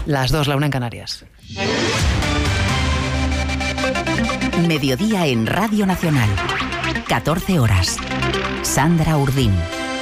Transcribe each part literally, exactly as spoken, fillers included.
Las dos, la una en Canarias. Mediodía en Radio Nacional. catorce horas. Sandra Urdín.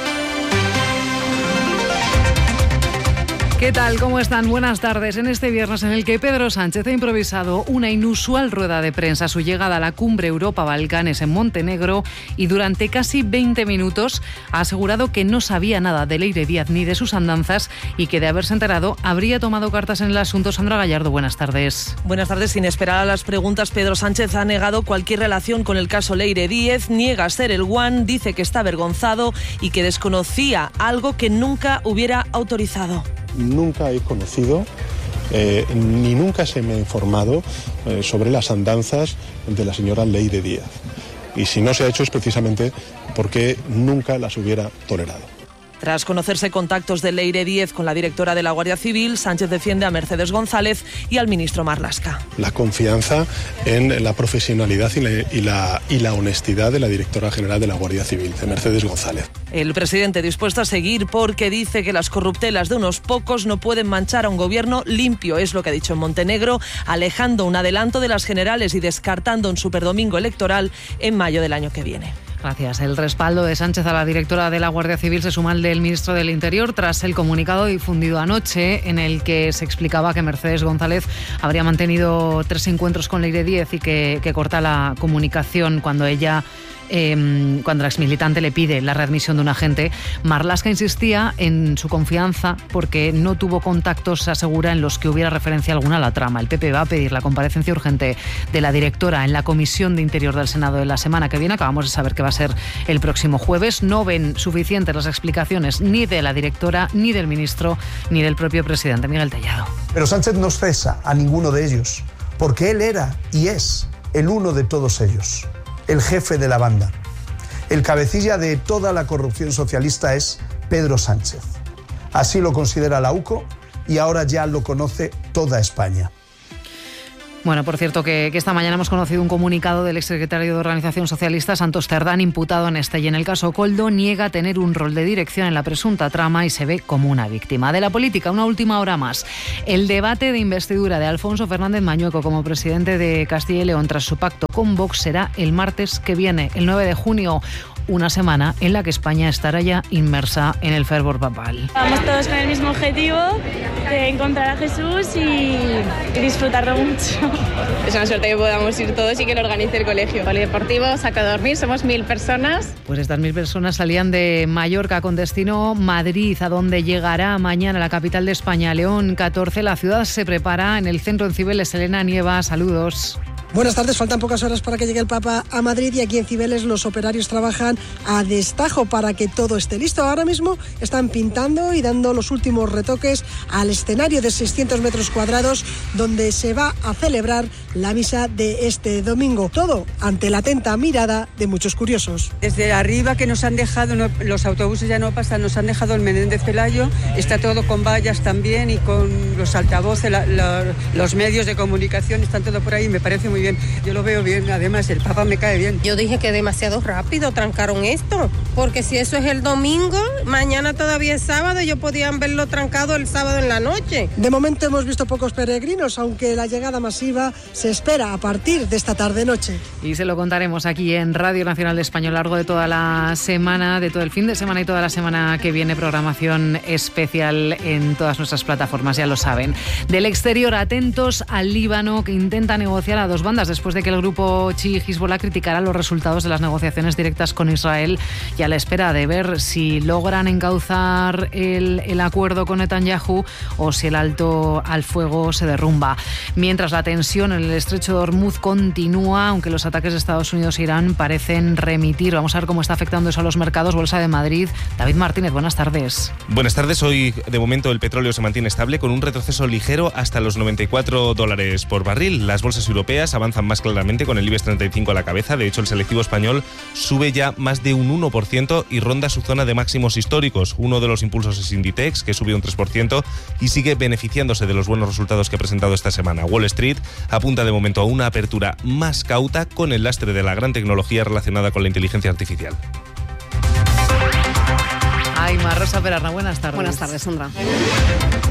¿Qué tal? ¿Cómo están? Buenas tardes. En este viernes en el que Pedro Sánchez ha improvisado una inusual rueda de prensa a su llegada a la cumbre Europa-Balcanes en Montenegro y durante casi veinte minutos ha asegurado que no sabía nada de Leire Díaz ni de sus andanzas y que de haberse enterado habría tomado cartas en el asunto. Sandra Gallardo, buenas tardes. Buenas tardes. Sin esperar a las preguntas, Pedro Sánchez ha negado cualquier relación con el caso Leire Díez, niega ser el one, dice que está avergonzado y que desconocía algo que nunca hubiera autorizado. Nunca he conocido eh, ni nunca se me ha informado eh, sobre las andanzas de la señora Leire Díaz. Y si no se ha hecho es precisamente porque nunca las hubiera tolerado. Tras conocerse contactos de Leire Díez con la directora de la Guardia Civil, Sánchez defiende a Mercedes González y al ministro Marlaska. La confianza en la profesionalidad y la, y la, y la honestidad de la directora general de la Guardia Civil, de Mercedes González. El presidente dispuesto a seguir porque dice que las corruptelas de unos pocos no pueden manchar a un gobierno limpio, es lo que ha dicho en Montenegro, alejando un adelanto de las generales y descartando un superdomingo electoral en mayo del año que viene. Gracias. El respaldo de Sánchez a la directora de la Guardia Civil se suma al del ministro del Interior tras el comunicado difundido anoche en el que se explicaba que Mercedes González habría mantenido tres encuentros con Leire Díez y que, que corta la comunicación cuando ella... Eh, cuando la exmilitante le pide la readmisión de un agente. Marlaska insistía en su confianza porque no tuvo contactos, se asegura, en los que hubiera referencia alguna a la trama. El P P va a pedir la comparecencia urgente de la directora en la Comisión de Interior del Senado de la semana que viene. Acabamos de saber que va a ser el próximo jueves. No ven suficientes las explicaciones ni de la directora, ni del ministro, ni del propio presidente. Miguel Tellado. Pero Sánchez no cesa a ninguno de ellos, porque él era y es el uno de todos ellos. El jefe de la banda. El cabecilla de toda la corrupción socialista es Pedro Sánchez. Así lo considera la U C O y ahora ya lo conoce toda España. Bueno, por cierto, que, que esta mañana hemos conocido un comunicado del exsecretario de Organización Socialista, Santos Cerdán, imputado en este y en el caso Koldo, niega tener un rol de dirección en la presunta trama y se ve como una víctima. De la política, una última hora más. El debate de investidura de Alfonso Fernández Mañueco como presidente de Castilla y León tras su pacto con Vox será el martes que viene, el nueve de junio. Una semana en la que España estará ya inmersa en el fervor papal. Vamos todos con el mismo objetivo de encontrar a Jesús y, y disfrutarlo mucho. Es una suerte que podamos ir todos y que lo organice el colegio. Polideportivo, saca a dormir, somos mil personas. Pues estas mil personas salían de Mallorca con destino Madrid, a donde llegará mañana la capital de España, León catorce. La ciudad se prepara en el centro en Cibeles. Elena Nieva, saludos. Buenas tardes, faltan pocas horas para que llegue el Papa a Madrid y aquí en Cibeles los operarios trabajan a destajo para que todo esté listo. Ahora mismo están pintando y dando los últimos retoques al escenario de seiscientos metros cuadrados donde se va a celebrar la misa de este domingo. Todo ante la atenta mirada de muchos curiosos. Desde arriba que nos han dejado, no, los autobuses ya no pasan, nos han dejado el Menéndez Pelayo, está todo con vallas también y con los altavoces, la, la, los medios de comunicación, están todo por ahí, me parece muy bien. Yo lo veo bien, además el Papa me cae bien. Yo dije que demasiado rápido trancaron esto, porque si eso es el domingo, mañana todavía es sábado, ellos podían verlo trancado el sábado en la noche. De momento hemos visto pocos peregrinos, aunque la llegada masiva se espera a partir de esta tarde-noche. Y se lo contaremos aquí en Radio Nacional de España a lo largo de toda la semana, de todo el fin de semana y toda la semana que viene, programación especial en todas nuestras plataformas, ya lo saben. Del exterior, atentos al Líbano, que intenta negociar a dos bandas después de que el grupo chií Hezbollah criticara los resultados de las negociaciones directas con Israel y a la espera de ver si logran encauzar el, el acuerdo con Netanyahu o si el alto al fuego se derrumba. Mientras la tensión en el estrecho de Hormuz continúa, aunque los ataques de Estados Unidos e Irán parecen remitir. Vamos a ver cómo está afectando eso a los mercados. Bolsa de Madrid. David Martínez, buenas tardes. Buenas tardes. Hoy, de momento, el petróleo se mantiene estable con un retroceso ligero hasta los noventa y cuatro dólares por barril. Las bolsas europeas avanzan más claramente con el IBEX treinta y cinco a la cabeza. De hecho, el selectivo español sube ya más de un uno por ciento y ronda su zona de máximos históricos. Uno de los impulsos es Inditex, que sube un tres por ciento y sigue beneficiándose de los buenos resultados que ha presentado esta semana. Wall Street apunta de momento a una apertura más cauta con el lastre de la gran tecnología relacionada con la inteligencia artificial. Ay, Rosa Perarna, buenas tardes. Buenas tardes, Sandra.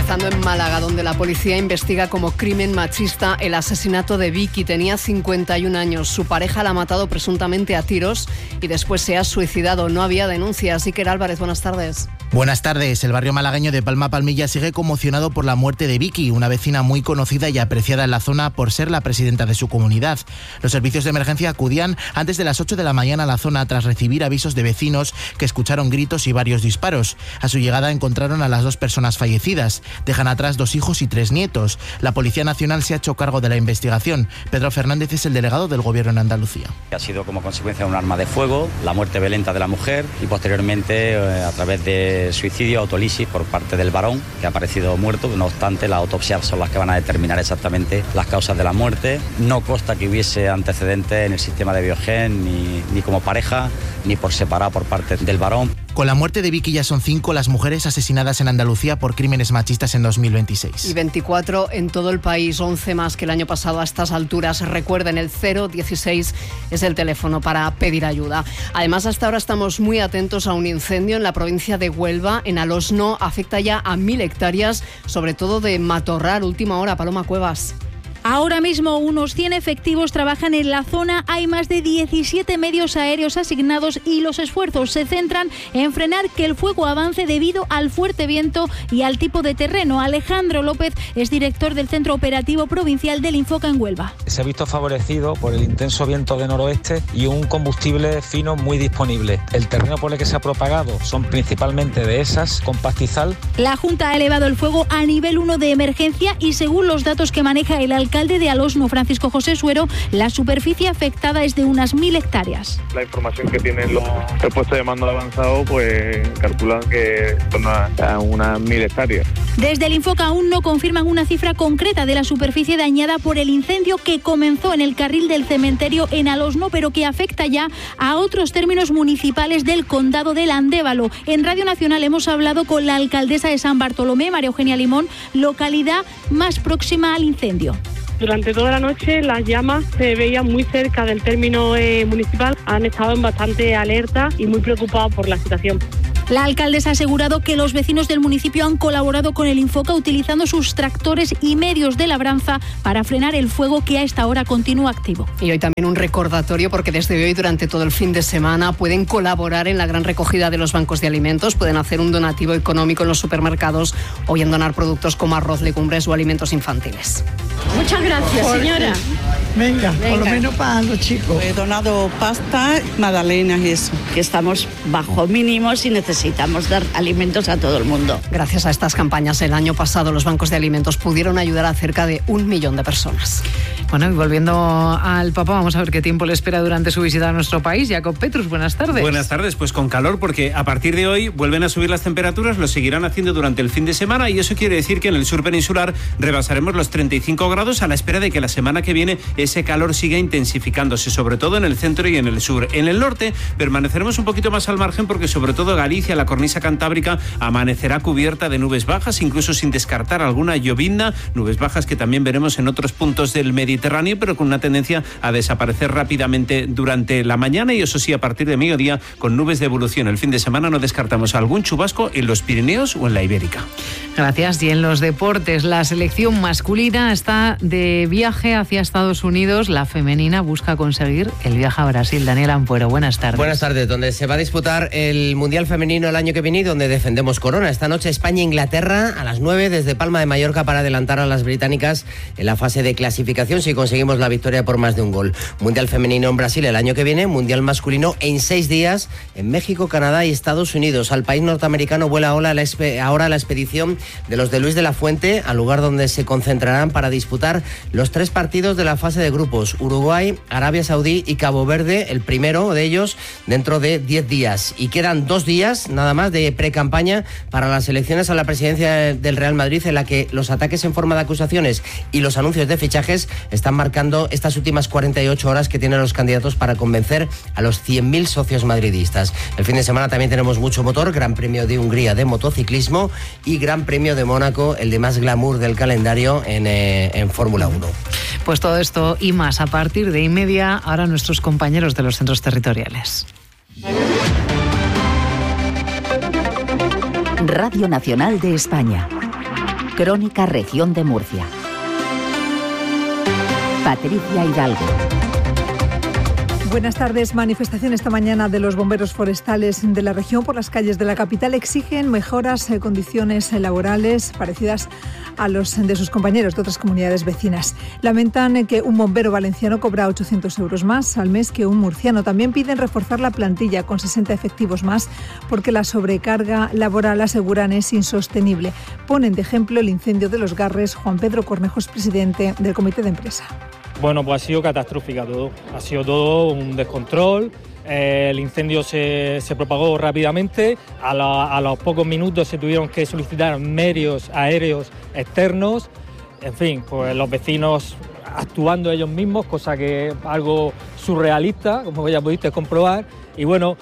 Empezando en Málaga, donde la policía investiga como crimen machista el asesinato de Vicky. Tenía cincuenta y un años. Su pareja la ha matado presuntamente a tiros y después se ha suicidado. No había denuncias. Iker Álvarez, buenas tardes. Buenas tardes. El barrio malagueño de Palma Palmilla sigue conmocionado por la muerte de Vicky, una vecina muy conocida y apreciada en la zona por ser la presidenta de su comunidad. Los servicios de emergencia acudían antes de las ocho de la mañana a la zona tras recibir avisos de vecinos que escucharon gritos y varios disparos. A su llegada encontraron a las dos personas fallecidas. Dejan atrás dos hijos y tres nietos. La Policía Nacional se ha hecho cargo de la investigación. Pedro Fernández es el delegado del Gobierno en Andalucía. Ha sido como consecuencia de un arma de fuego, la muerte violenta de la mujer y posteriormente eh, a través de suicidio, autolisis por parte del varón, que ha aparecido muerto. No obstante, las autopsias son las que van a determinar exactamente las causas de la muerte. No consta que hubiese antecedentes en el sistema de Biogen, ni, ni como pareja, ni por separado por parte del varón. Con la muerte de Vicky ya son cinco las mujeres asesinadas en Andalucía por crímenes machistas en dos mil veintiséis. Y veinticuatro en todo el país, once más que el año pasado a estas alturas. Recuerden, el cero dieciséis es el teléfono para pedir ayuda. Además, hasta ahora estamos muy atentos a un incendio en la provincia de Huelva, en Alosno. Afecta ya a mil hectáreas, sobre todo de matorral. Última hora, Paloma Cuevas. Ahora mismo unos cien efectivos trabajan en la zona, hay más de diecisiete medios aéreos asignados y los esfuerzos se centran en frenar que el fuego avance debido al fuerte viento y al tipo de terreno. Alejandro López es director del Centro Operativo Provincial del Infoca en Huelva. Se ha visto favorecido por el intenso viento de noroeste y un combustible fino muy disponible. El terreno por el que se ha propagado son principalmente dehesas con pastizal. La Junta ha elevado el fuego a nivel uno de emergencia y según los datos que maneja el alcalde alcalde de Alosno, Francisco José Suero, la superficie afectada es de unas mil hectáreas. La información que tienen los puestos de mando avanzado, pues calculan que son a, a unas mil hectáreas. Desde el Infoca aún no confirman una cifra concreta de la superficie dañada por el incendio que comenzó en el carril del cementerio en Alosno, pero que afecta ya a otros términos municipales del condado del Andévalo. En Radio Nacional hemos hablado con la alcaldesa de San Bartolomé, María Eugenia Limón, localidad más próxima al incendio. Durante toda la noche las llamas se veían muy cerca del término eh, municipal. Han estado en bastante alerta y muy preocupados por la situación. La alcaldesa ha asegurado que los vecinos del municipio han colaborado con el Infoca utilizando sus tractores y medios de labranza para frenar el fuego que a esta hora continúa activo. Y hoy también un recordatorio porque desde hoy durante todo el fin de semana pueden colaborar en la gran recogida de los bancos de alimentos, pueden hacer un donativo económico en los supermercados o bien donar productos como arroz, legumbres o alimentos infantiles. Muchas gracias, señora. Venga, Venga, por lo menos para los chicos. He donado pasta, magdalenas y eso. Que estamos bajo mínimos y necesitamos dar alimentos a todo el mundo. Gracias a estas campañas, el año pasado los bancos de alimentos pudieron ayudar a cerca de un millón de personas. Bueno, y volviendo al Papa, vamos a ver qué tiempo le espera durante su visita a nuestro país. Jacob Petrus, buenas tardes. Buenas tardes, pues con calor, porque a partir de hoy vuelven a subir las temperaturas, lo seguirán haciendo durante el fin de semana y eso quiere decir que en el sur peninsular rebasaremos los treinta y cinco grados a la espera de que la semana que viene ese calor siga intensificándose, sobre todo en el centro y en el sur. En el norte permaneceremos un poquito más al margen porque sobre todo Galicia, la cornisa cantábrica, amanecerá cubierta de nubes bajas, incluso sin descartar alguna llovizna, nubes bajas que también veremos en otros puntos del Mediterráneo, pero con una tendencia a desaparecer rápidamente durante la mañana y eso sí, a partir de mediodía con nubes de evolución. El fin de semana no descartamos algún chubasco en los Pirineos o en la Ibérica. Gracias. Y en los deportes, la selección masculina está de viaje hacia Estados Unidos. La femenina busca conseguir el viaje a Brasil. Daniel Ampuero, buenas tardes. Buenas tardes, donde se va a disputar el Mundial Femenino el año que viene y donde defendemos corona. Esta noche España-Inglaterra a las nueve desde Palma de Mallorca para adelantar a las británicas en la fase de clasificación si conseguimos la victoria por más de un gol. Mundial Femenino en Brasil el año que viene, Mundial Masculino en seis días en México, Canadá y Estados Unidos. Al país norteamericano vuela ahora la, ahora la expedición de los de Luis de la Fuente, al lugar donde se concentrarán para disputar los tres partidos de la fase de grupos: Uruguay, Arabia Saudí y Cabo Verde, el primero de ellos dentro de diez días. Y quedan dos días nada más de pre-campaña para las elecciones a la presidencia del Real Madrid, en la que los ataques en forma de acusaciones y los anuncios de fichajes están marcando estas últimas cuarenta y ocho horas que tienen los candidatos para convencer a los cien mil socios madridistas. El fin de semana también tenemos mucho motor, Gran Premio de Hungría de motociclismo y Gran Premio de Mónaco, el de más glamour del calendario en, eh, en Fórmula uno. Pues todo esto y más a partir de y media, ahora nuestros compañeros de los centros territoriales. Radio Nacional de España. Crónica Región de Murcia. Patricia Hidalgo. Buenas tardes. Manifestación esta mañana de los bomberos forestales de la región por las calles de la capital. Exigen mejoras de condiciones laborales parecidas a los de sus compañeros de otras comunidades vecinas. Lamentan que un bombero valenciano cobra ochocientos euros más al mes que un murciano. También piden reforzar la plantilla con sesenta efectivos más porque la sobrecarga laboral, aseguran, es insostenible. Ponen de ejemplo el incendio de Los Garres. Juan Pedro Cornejo es presidente del comité de empresa. Bueno, pues ha sido catastrófica todo. Ha sido todo un descontrol. Eh, el incendio se, se propagó rápidamente. A, la, a los pocos minutos se tuvieron que solicitar medios aéreos externos. En fin, pues los vecinos actuando ellos mismos, cosa que es algo surrealista, como ya pudiste comprobar. Y bueno,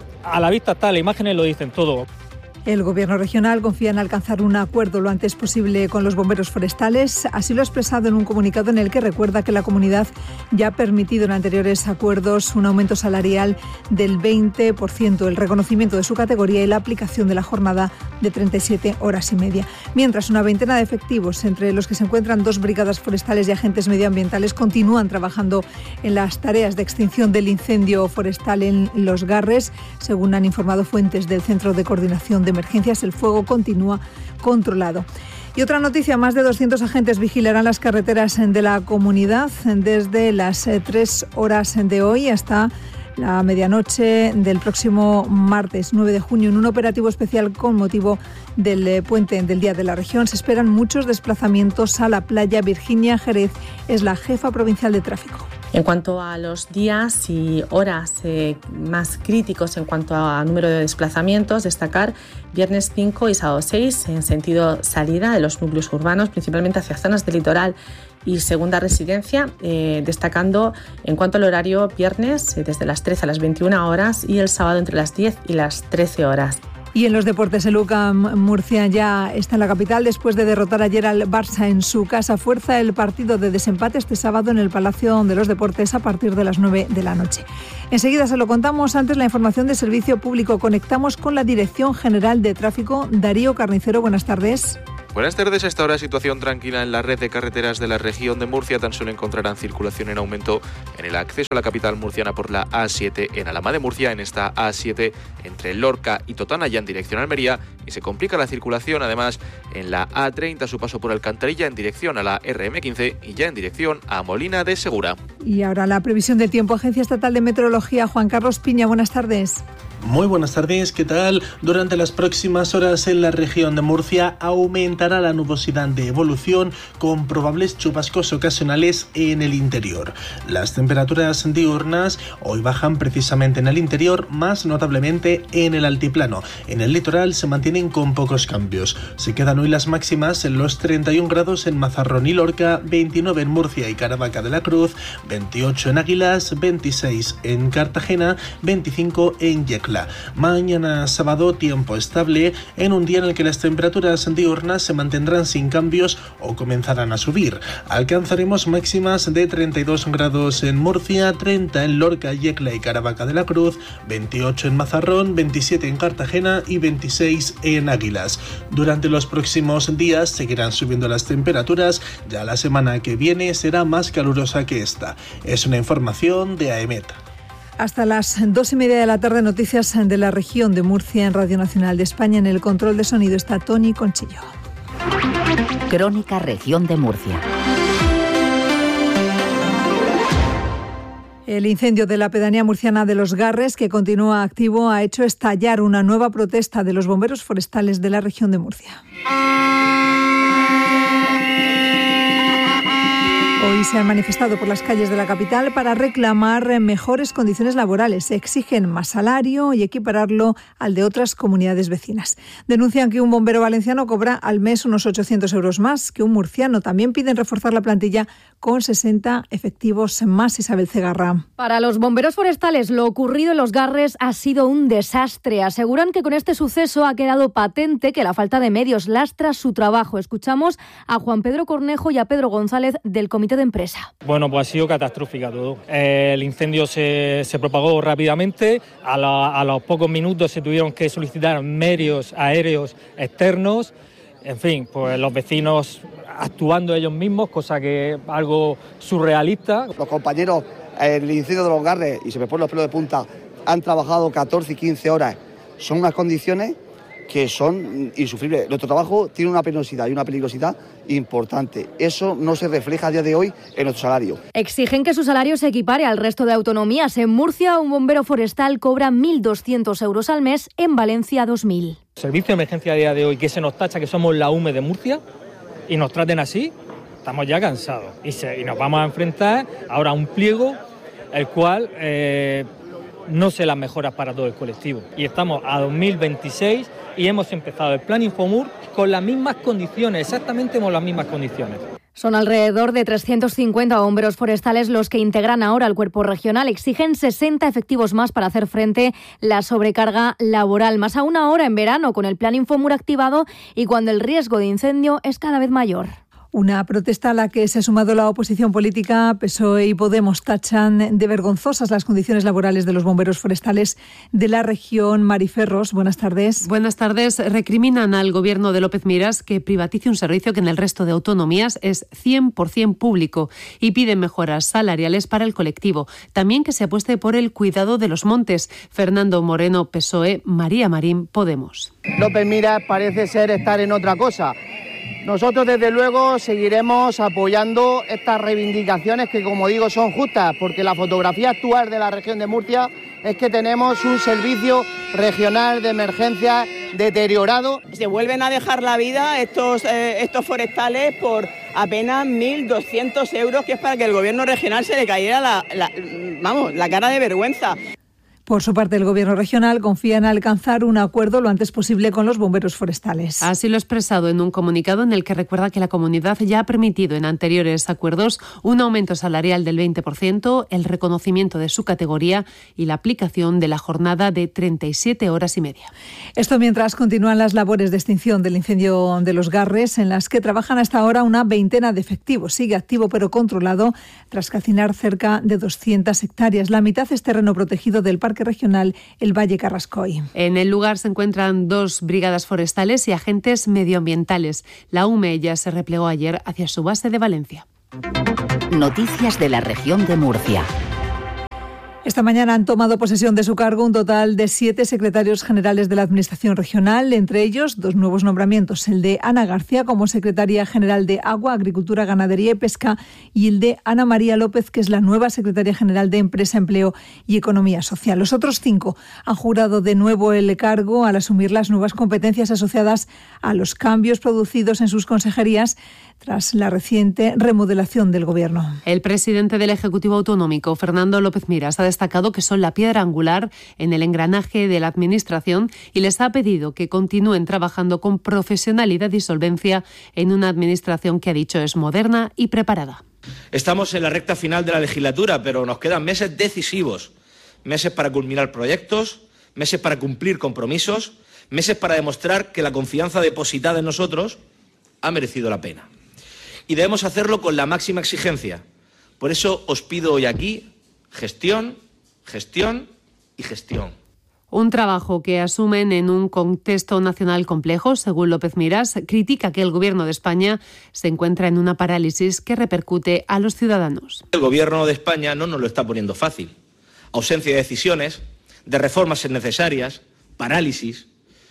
a la vista está, las imágenes lo dicen todo. El Gobierno regional confía en alcanzar un acuerdo lo antes posible con los bomberos forestales. Así lo ha expresado en un comunicado en el que recuerda que la comunidad ya ha permitido en anteriores acuerdos un aumento salarial del veinte por ciento, el reconocimiento de su categoría y la aplicación de la jornada de treinta y siete horas y media. Mientras, una veintena de efectivos, entre los que se encuentran dos brigadas forestales y agentes medioambientales, continúan trabajando en las tareas de extinción del incendio forestal en Los Garres. Según han informado fuentes del Centro de Coordinación de Emergencias, el fuego continúa controlado. Y otra noticia, más de doscientos agentes vigilarán las carreteras de la comunidad desde las tres horas de hoy hasta la medianoche del próximo martes nueve de junio en un operativo especial con motivo del puente del Día de la Región. Se esperan muchos desplazamientos a la playa. Virginia Jerez es la jefa provincial de tráfico. En cuanto a los días y horas eh, más críticos en cuanto a número de desplazamientos, destacar viernes cinco y sábado seis en sentido salida de los núcleos urbanos, principalmente hacia zonas del litoral y segunda residencia, eh, destacando en cuanto al horario viernes eh, desde las trece a las veintiuna horas y el sábado entre las diez y las trece horas. Y en los deportes, el U C A M Murcia ya está en la capital después de derrotar ayer al Barça en su casa. Fuerza el partido de desempate este sábado en el Palacio de los Deportes a partir de las nueve de la noche. Enseguida se lo contamos. Antes, la información de servicio público. Conectamos con la Dirección General de Tráfico. Darío Carnicero, buenas tardes. Buenas tardes. Hasta ahora situación tranquila en la red de carreteras de la región de Murcia. Tan solo encontrarán circulación en aumento en el acceso a la capital murciana por la A siete en Alhama de Murcia, en esta A siete entre Lorca y Totana, ya en dirección a Almería, y se complica la circulación además en la A treinta a su paso por Alcantarilla en dirección a la R M quince y ya en dirección a Molina de Segura. Y ahora la previsión del tiempo. Agencia Estatal de Meteorología, Juan Carlos Piña, buenas tardes. Muy buenas tardes, ¿qué tal? Durante las próximas horas en la región de Murcia aumentará la nubosidad de evolución con probables chubascos ocasionales en el interior. Las temperaturas diurnas hoy bajan precisamente en el interior, más notablemente en el altiplano. En el litoral se mantienen con pocos cambios. Se quedan hoy las máximas en los treinta y un grados en Mazarrón y Lorca, veintinueve en Murcia y Caravaca de la Cruz, veintiocho en Águilas, veintiséis en Cartagena, veinticinco en Yecla. Mañana sábado, tiempo estable en un día en el que las temperaturas diurnas se mantendrán sin cambios o comenzarán a subir. Alcanzaremos máximas de treinta y dos grados en Murcia, treinta en Lorca, Yecla y Caravaca de la Cruz, veintiocho en Mazarrón, veintisiete en Cartagena y veintiséis en Águilas. Durante los próximos días seguirán subiendo las temperaturas. Ya la semana que viene será más calurosa que esta. Es una información de AEMET. Hasta las dos y media de la tarde, noticias de la región de Murcia en Radio Nacional de España. En el control de sonido está Tony Conchillo. Crónica Región de Murcia. El incendio de la pedanía murciana de Los Garres, que continúa activo, ha hecho estallar una nueva protesta de los bomberos forestales de la región de Murcia. Hoy se han manifestado por las calles de la capital para reclamar mejores condiciones laborales. Exigen más salario y equipararlo al de otras comunidades vecinas. Denuncian que un bombero valenciano cobra al mes unos ochocientos euros más que un murciano. También piden reforzar la plantilla con sesenta efectivos más. Isabel Cegarra. Para los bomberos forestales, lo ocurrido en Los Garres ha sido un desastre. Aseguran que con este suceso ha quedado patente que la falta de medios lastra su trabajo. Escuchamos a Juan Pedro Cornejo y a Pedro González del comité de empresa. Bueno, pues ha sido catastrófica todo. Eh, el incendio se, se propagó rápidamente. A, la, a los pocos minutos se tuvieron que solicitar medios aéreos externos. En fin, pues los vecinos actuando ellos mismos, cosa que es algo surrealista. Los compañeros, el incendio de los Garres, y se me ponen los pelos de punta, han trabajado catorce y quince horas. Son unas condiciones que son insufribles. Nuestro trabajo tiene una penosidad y una peligrosidad importante. Eso no se refleja a día de hoy en nuestro salario. Exigen que su salario se equipare al resto de autonomías. En Murcia, un bombero forestal cobra mil doscientos euros al mes, en Valencia dos mil. Servicio de emergencia a día de hoy, que se nos tacha que somos la U M E de Murcia y nos traten así, estamos ya cansados. Y, se, y nos vamos a enfrentar ahora a un pliego, el cual eh, no se las mejoras para todo el colectivo. Y estamos a dos mil veintiséis y hemos empezado el plan Infomur con las mismas condiciones, exactamente con las mismas condiciones. Son alrededor de trescientos cincuenta bomberos forestales los que integran ahora el cuerpo regional. Exigen sesenta efectivos más para hacer frente a la sobrecarga laboral. Más aún ahora en verano, con el plan Infomur activado y cuando el riesgo de incendio es cada vez mayor. Una protesta a la que se ha sumado la oposición política. P S O E y Podemos tachan de vergonzosas las condiciones laborales de los bomberos forestales de la región. Mariferros, buenas tardes. Buenas tardes. Recriminan al gobierno de López Miras que privatice un servicio que en el resto de autonomías es cien por ciento público y piden mejoras salariales para el colectivo. También que se apueste por el cuidado de los montes. Fernando Moreno, P S O E, María Marín, Podemos. López Miras parece ser estar en otra cosa. Nosotros, desde luego, seguiremos apoyando estas reivindicaciones que, como digo, son justas, porque la fotografía actual de la región de Murcia es que tenemos un servicio regional de emergencia deteriorado. Se vuelven a dejar la vida estos, eh, estos forestales por apenas mil doscientos euros, que es para que el gobierno regional se le cayera la, la, vamos, la cara de vergüenza. Por su parte, el Gobierno regional confía en alcanzar un acuerdo lo antes posible con los bomberos forestales. Así lo ha expresado en un comunicado en el que recuerda que la comunidad ya ha permitido en anteriores acuerdos un aumento salarial del veinte por ciento, el reconocimiento de su categoría y la aplicación de la jornada de treinta y siete horas y media. Esto mientras continúan las labores de extinción del incendio de los Garres, en las que trabajan hasta ahora una veintena de efectivos. Sigue activo pero controlado tras calcinar cerca de doscientas hectáreas. La mitad es terreno protegido del Parque Regional El Valle Carrascoy. En el lugar se encuentran dos brigadas forestales y agentes medioambientales. La U M E ya se replegó ayer hacia su base de Valencia. Noticias de la región de Murcia. Esta mañana han tomado posesión de su cargo un total de siete secretarios generales de la Administración regional, entre ellos dos nuevos nombramientos, el de Ana García como secretaria general de Agua, Agricultura, Ganadería y Pesca y el de Ana María López, que es la nueva secretaria general de Empresa, Empleo y Economía Social. Los otros cinco han jurado de nuevo el cargo al asumir las nuevas competencias asociadas a los cambios producidos en sus consejerías tras la reciente remodelación del Gobierno. El presidente del Ejecutivo Autonómico, Fernando López Miras, ha destacado que son la piedra angular en el engranaje de la Administración y les ha pedido que continúen trabajando con profesionalidad y solvencia en una Administración que ha dicho es moderna y preparada. Estamos en la recta final de la legislatura, pero nos quedan meses decisivos, meses para culminar proyectos, meses para cumplir compromisos, meses para demostrar que la confianza depositada en nosotros ha merecido la pena. Y debemos hacerlo con la máxima exigencia. Por eso os pido hoy aquí gestión, gestión y gestión. Un trabajo que asumen en un contexto nacional complejo, según López Miras, critica que el Gobierno de España se encuentra en una parálisis que repercute a los ciudadanos. El Gobierno de España no nos lo está poniendo fácil. Ausencia de decisiones, de reformas innecesarias, parálisis.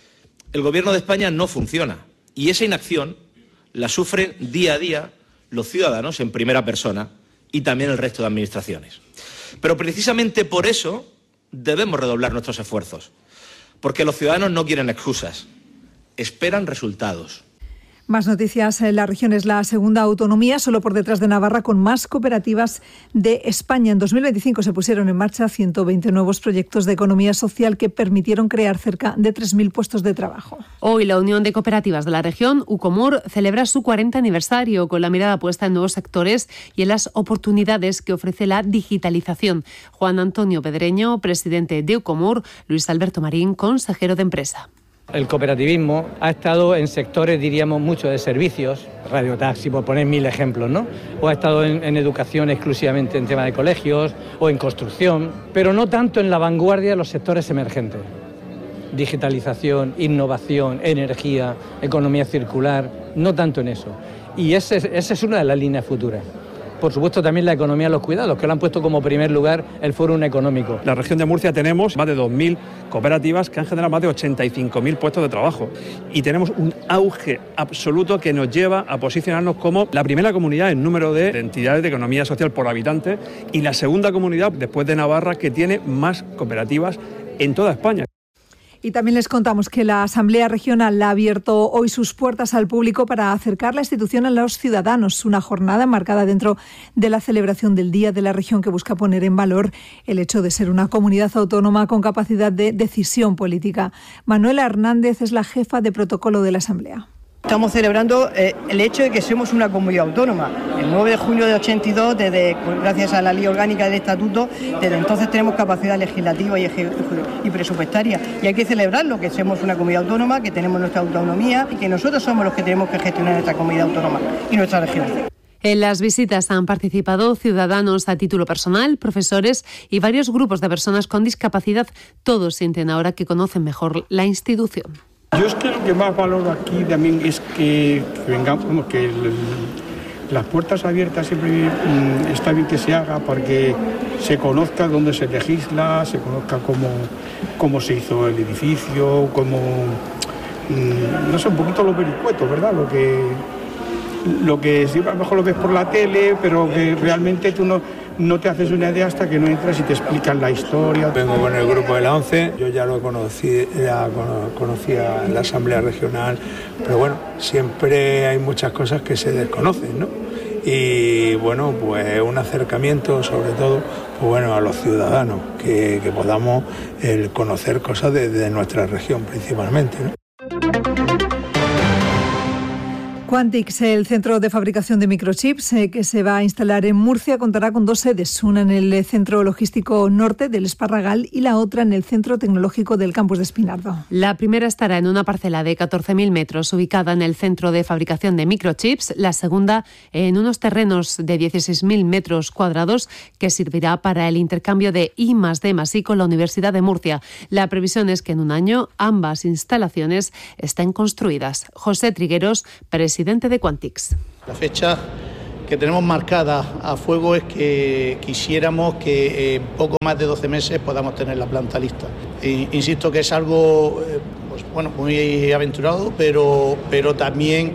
El Gobierno de España no funciona y esa inacción la sufren día a día los ciudadanos en primera persona y también el resto de administraciones. Pero precisamente por eso debemos redoblar nuestros esfuerzos, porque los ciudadanos no quieren excusas, esperan resultados. Más noticias. La región es la segunda autonomía, solo por detrás de Navarra, con más cooperativas de España. En dos mil veinticinco se pusieron en marcha ciento veinte nuevos proyectos de economía social que permitieron crear cerca de tres mil puestos de trabajo. Hoy la Unión de Cooperativas de la región, UCOMUR, celebra su cuarenta aniversario con la mirada puesta en nuevos sectores y en las oportunidades que ofrece la digitalización. Juan Antonio Pedreño, presidente de UCOMUR, Luis Alberto Marín, consejero de Empresa. El cooperativismo ha estado en sectores, diríamos, mucho de servicios, radiotaxi, por poner mil ejemplos, ¿no? O ha estado en, en educación exclusivamente en tema de colegios o en construcción, pero no tanto en la vanguardia de los sectores emergentes. digitalización, innovación, energía, economía circular, no tanto en eso. Y esa es, esa es una de las líneas futuras. Por supuesto, también la economía de los cuidados, que lo han puesto como primer lugar el Fórum Económico. En la región de Murcia tenemos más de dos mil cooperativas que han generado más de ochenta y cinco mil puestos de trabajo. Y tenemos un auge absoluto que nos lleva a posicionarnos como la primera comunidad en número de entidades de economía social por habitante y la segunda comunidad, después de Navarra, que tiene más cooperativas en toda España. Y también les contamos que la Asamblea Regional ha abierto hoy sus puertas al público para acercar la institución a los ciudadanos. Una jornada marcada dentro de la celebración del Día de la Región que busca poner en valor el hecho de ser una comunidad autónoma con capacidad de decisión política. Manuela Hernández es la jefa de protocolo de la Asamblea. Estamos celebrando eh, el hecho de que somos una comunidad autónoma. El nueve de junio de ochenta y dos, desde, gracias a la ley orgánica del Estatuto, desde entonces tenemos capacidad legislativa y, y presupuestaria. Y hay que celebrarlo, que somos una comunidad autónoma, que tenemos nuestra autonomía y que nosotros somos los que tenemos que gestionar nuestra comunidad autónoma y nuestra región. En las visitas han participado ciudadanos a título personal, profesores y varios grupos de personas con discapacidad. Todos sienten ahora que conocen mejor la institución. Yo es que lo que más valoro aquí también es que, que vengamos, como que el, las puertas abiertas siempre mmm, está bien que se haga porque se conozca dónde se legisla, se conozca cómo, cómo se hizo el edificio, cómo, mmm, no sé, un poquito los vericuetos, ¿verdad? Lo que, lo que siempre a lo mejor lo ves por la tele, pero que realmente tú no... no te haces una idea hasta que no entras y te explican la historia. Vengo con el grupo de la ONCE, yo ya lo conocí, ya conocía en la Asamblea Regional, pero bueno, siempre hay muchas cosas que se desconocen, ¿no? Y bueno, pues un acercamiento sobre todo, pues bueno, a los ciudadanos, que, que podamos el conocer cosas de, de nuestra región principalmente, ¿no? Quantix, el centro de fabricación de microchips eh, que se va a instalar en Murcia, contará con dos sedes, una en el Centro Logístico Norte del Esparragal y la otra en el Centro Tecnológico del Campus de Espinardo. La primera estará en una parcela de catorce mil metros ubicada en el Centro de Fabricación de Microchips, la segunda en unos terrenos de dieciséis mil metros cuadrados que servirá para el intercambio de I más D más I con la Universidad de Murcia. La previsión es que en un año ambas instalaciones estén construidas. José Trigueros, presidente presidente de Quantix. La fecha que tenemos marcada a fuego es que quisiéramos que en poco más de doce meses podamos tener la planta lista. E, insisto que es algo eh, pues, bueno, muy aventurado, pero, pero también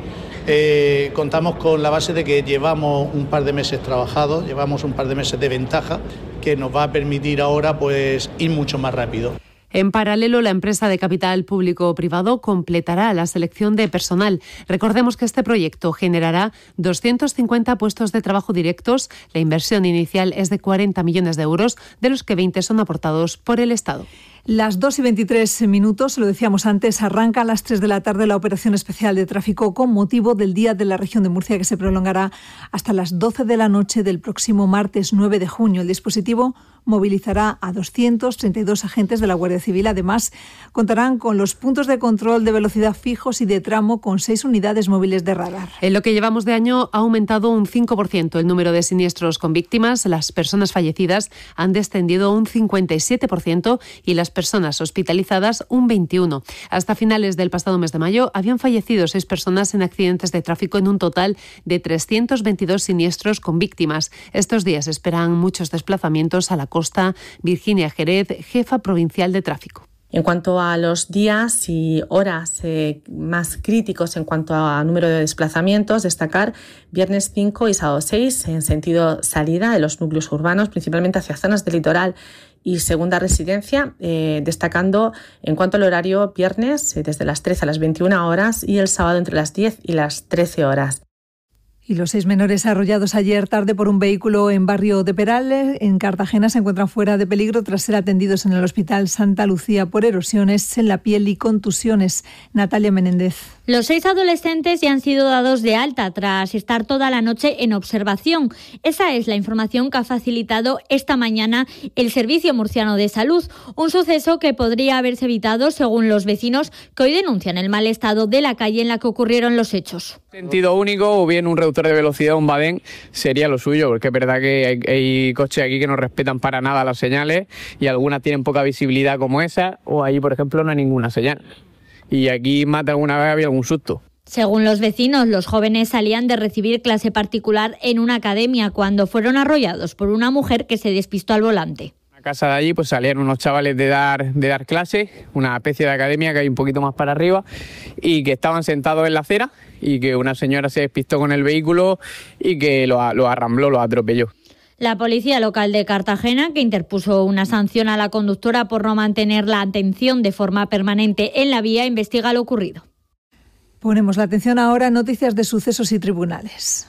eh, contamos con la base de que llevamos un par de meses trabajados, llevamos un par de meses de ventaja que nos va a permitir ahora pues, ir mucho más rápido. En paralelo, la empresa de capital público-privado completará la selección de personal. Recordemos que este proyecto generará doscientos cincuenta puestos de trabajo directos. La inversión inicial es de cuarenta millones de euros, de los que veinte son aportados por el Estado. Las dos y veintitrés minutos, lo decíamos antes, arranca a las tres de la tarde la operación especial de tráfico con motivo del Día de la Región de Murcia, que se prolongará hasta las doce de la noche del próximo martes nueve de junio. El dispositivo movilizará a doscientos treinta y dos agentes de la Guardia Civil. Además, contarán con los puntos de control de velocidad fijos y de tramo con seis unidades móviles de radar. En lo que llevamos de año ha aumentado un cinco por ciento el número de siniestros con víctimas. Las personas fallecidas han descendido un cincuenta y siete por ciento y las personas hospitalizadas un veintiuno por ciento. Hasta finales del pasado mes de mayo habían fallecido seis personas en accidentes de tráfico en un total de trescientos veintidós siniestros con víctimas. Estos días esperan muchos desplazamientos a la costa. Virginia Jerez, jefa provincial de tráfico. En cuanto a los días y horas eh, más críticos en cuanto a número de desplazamientos, destacar viernes cinco y sábado seis en sentido salida de los núcleos urbanos, principalmente hacia zonas del litoral y segunda residencia, eh, destacando en cuanto al horario viernes eh, desde las trece a las veintiuna horas y el sábado entre las diez y las trece horas. Y los seis menores arrollados ayer tarde por un vehículo en barrio de Perales, en Cartagena, se encuentran fuera de peligro tras ser atendidos en el Hospital Santa Lucía por erosiones en la piel y contusiones. Natalia Menéndez. Los seis adolescentes ya han sido dados de alta tras estar toda la noche en observación. Esa es la información que ha facilitado esta mañana el Servicio Murciano de Salud, un suceso que podría haberse evitado según los vecinos que hoy denuncian el mal estado de la calle en la que ocurrieron los hechos. Sentido único o bien un reductor de velocidad, un badén, sería lo suyo, porque es verdad que hay, hay coches aquí que no respetan para nada las señales y algunas tienen poca visibilidad como esa, o ahí, por ejemplo, no hay ninguna señal. Y aquí más de alguna vez había algún susto. Según los vecinos, los jóvenes salían de recibir clase particular en una academia cuando fueron arrollados por una mujer que se despistó al volante. En la casa de allí pues salían unos chavales de dar, de dar clase, una especie de academia que hay un poquito más para arriba, y que estaban sentados en la acera y que una señora se despistó con el vehículo y que lo, lo arrambló, lo atropelló. La policía local de Cartagena, que interpuso una sanción a la conductora por no mantener la atención de forma permanente en la vía, investiga lo ocurrido. Ponemos la atención ahora en noticias de sucesos y tribunales.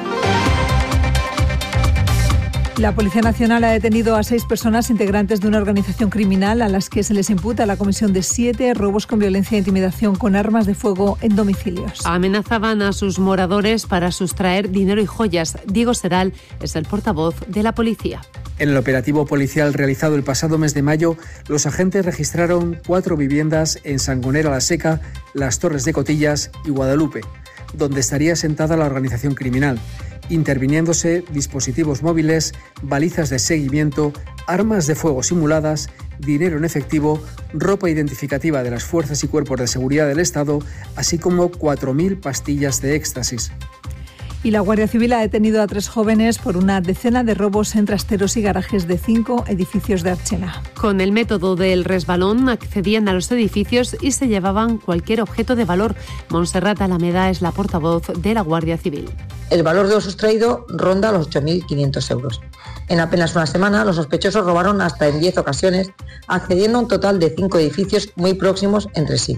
La Policía Nacional ha detenido a seis personas integrantes de una organización criminal a las que se les imputa la comisión de siete robos con violencia e intimidación con armas de fuego en domicilios. Amenazaban a sus moradores para sustraer dinero y joyas. Diego Seral es el portavoz de la policía. En el operativo policial realizado el pasado mes de mayo, los agentes registraron cuatro viviendas en Sangonera la Seca, Las Torres de Cotillas y Guadalupe, donde estaría asentada la organización criminal, interviniéndose dispositivos móviles, balizas de seguimiento, armas de fuego simuladas, dinero en efectivo, ropa identificativa de las fuerzas y cuerpos de seguridad del Estado, así como cuatro mil pastillas de éxtasis. Y la Guardia Civil ha detenido a tres jóvenes por una decena de robos en trasteros y garajes de cinco edificios de Archena. Con el método del resbalón accedían a los edificios y se llevaban cualquier objeto de valor. Montserrat Alameda es la portavoz de la Guardia Civil. El valor de lo sustraído ronda los ocho mil quinientos euros. En apenas una semana, los sospechosos robaron hasta en diez ocasiones, accediendo a un total de cinco edificios muy próximos entre sí.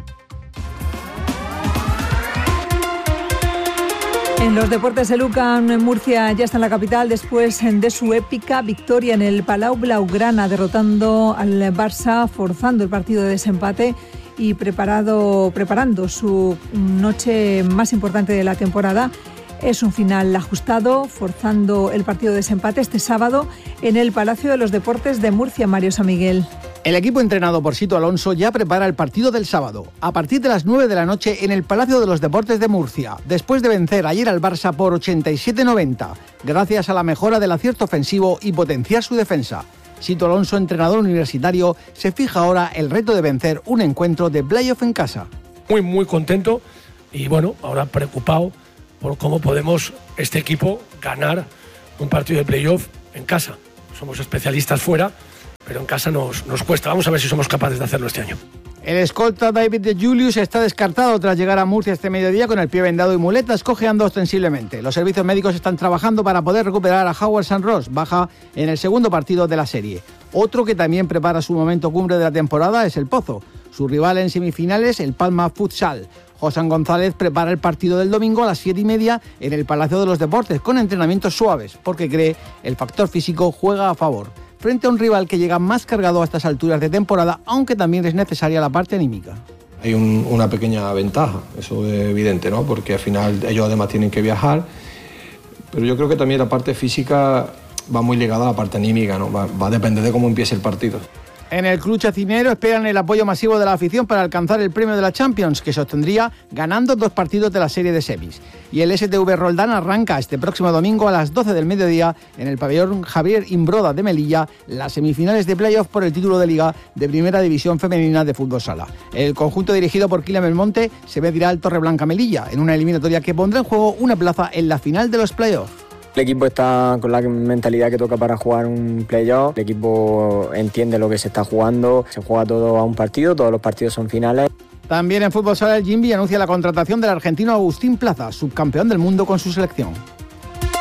En los deportes, el U C A M en Murcia ya está en la capital después de su épica victoria en el Palau Blaugrana, derrotando al Barça, forzando el partido de desempate y preparado, preparando su noche más importante de la temporada. Es un final ajustado, forzando el partido de desempate este sábado en el Palacio de los Deportes de Murcia. Mario San Miguel. El equipo entrenado por Sito Alonso ya prepara el partido del sábado, a partir de las nueve de la noche en el Palacio de los Deportes de Murcia, después de vencer ayer al Barça por ochenta y siete noventa, gracias a la mejora del acierto ofensivo y potenciar su defensa. Sito Alonso, entrenador universitario, se fija ahora el reto de vencer un encuentro de playoff en casa. Muy, muy contento y bueno, ahora preocupado por cómo podemos, este equipo, ganar un partido de playoff en casa. Somos especialistas fuera, pero en casa nos, nos cuesta. Vamos a ver si somos capaces de hacerlo este año. El escolta David de Julius está descartado tras llegar a Murcia este mediodía con el pie vendado y muletas, cojeando ostensiblemente. Los servicios médicos están trabajando para poder recuperar a Howard San Ross, baja en el segundo partido de la serie. Otro que también prepara su momento cumbre de la temporada es el Pozo. Su rival en semifinales, el Palma Futsal. Josán González prepara el partido del domingo a las siete y media en el Palacio de los Deportes, con entrenamientos suaves, porque cree el factor físico juega a favor, frente a un rival que llega más cargado a estas alturas de temporada, aunque también es necesaria la parte anímica. Hay un, una pequeña ventaja, eso es evidente, ¿no? Porque al final ellos además tienen que viajar, pero yo creo que también la parte física va muy ligada a la parte anímica, ¿no? Va, va a depender de cómo empiece el partido. En el club chacinero esperan el apoyo masivo de la afición para alcanzar el premio de la Champions, que se obtendría ganando dos partidos de la serie de semis. Y el S T V Roldán arranca este próximo domingo a las doce del mediodía en el pabellón Javier Imbroda de Melilla las semifinales de playoff por el título de Liga de Primera División Femenina de Fútbol Sala. El conjunto dirigido por Kylian Belmonte se medirá al Torreblanca Melilla en una eliminatoria que pondrá en juego una plaza en la final de los playoffs. El equipo está con la mentalidad que toca para jugar un playoff. El equipo entiende lo que se está jugando. Se juega todo a un partido, todos los partidos son finales. También en Fútbol Sala el Jimby anuncia la contratación del argentino Agustín Plaza, subcampeón del mundo con su selección.